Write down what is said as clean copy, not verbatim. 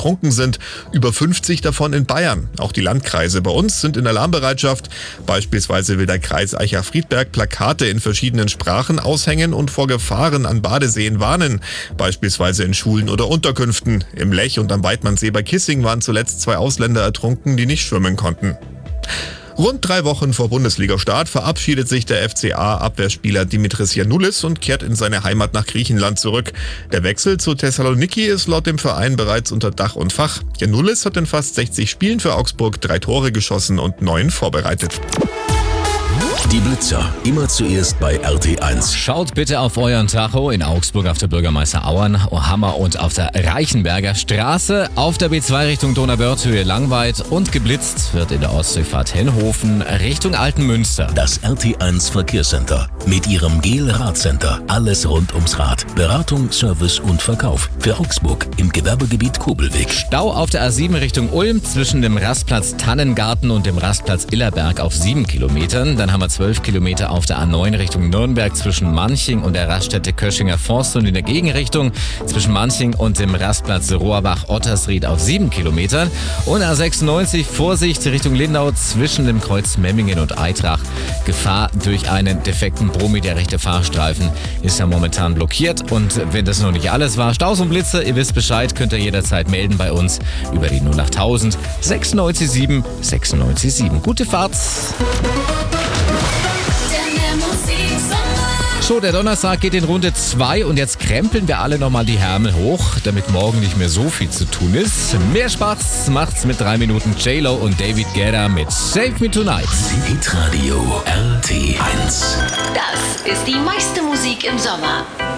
ertrunken sind, über 50 davon in Bayern. Auch die Landkreise bei uns sind in Alarmbereitschaft. Beispielsweise will der Kreis Aicha-Friedberg Plakate in verschiedenen Sprachen aushängen und vor Gefahren an Badeseen warnen. Beispielsweise in Schulen oder Unterkünften. Im Lech und am Weidmannsee bei Kissing waren zuletzt 2 Ausländer ertrunken, die nicht schwimmen konnten. Rund 3 Wochen vor Bundesliga-Start verabschiedet sich der FCA-Abwehrspieler Dimitris Giannoulis und kehrt in seine Heimat nach Griechenland zurück. Der Wechsel zu Thessaloniki ist laut dem Verein bereits unter Dach und Fach. Giannoulis hat in fast 60 Spielen für Augsburg 3 Tore geschossen und 9 vorbereitet. Die Blitzer, immer zuerst bei RT1. Schaut bitte auf euren Tacho in Augsburg auf der Bürgermeister Auernhammer und auf der Reichenberger Straße, auf der B2 Richtung Donauwörth-Höhe Langweid und geblitzt wird in der Ostseefahrt Henhofen Richtung Altenmünster. Das RT1 Verkehrscenter mit ihrem GEL-Radcenter. Alles rund ums Rad. Beratung, Service und Verkauf. Für Augsburg im Gewerbegebiet Kobelweg. Stau auf der A7 Richtung Ulm zwischen dem Rastplatz Tannengarten und dem Rastplatz Illerberg auf 7 Kilometern. Dann haben wir 12 Kilometer auf der A9 Richtung Nürnberg zwischen Manching und der Raststätte Köschinger Forst und in der Gegenrichtung zwischen Manching und dem Rastplatz Rohrbach-Ottersried auf 7 Kilometern. Und A96 Vorsicht Richtung Lindau zwischen dem Kreuz Memmingen und Eitrach. Gefahr durch einen defekten Brummi, der rechte Fahrstreifen ist ja momentan blockiert. Und wenn das noch nicht alles war, Staus und Blitze, ihr wisst Bescheid, könnt ihr jederzeit melden bei uns über die 08000 967 967. Gute Fahrt! So, der Donnerstag geht in Runde 2 und jetzt krempeln wir alle nochmal die Ärmel hoch, damit morgen nicht mehr so viel zu tun ist. Mehr Spaß macht's mit 3 Minuten J-Lo und David Guetta mit Save Me Tonight. Hitradio RT1. Das ist die meiste Musik im Sommer.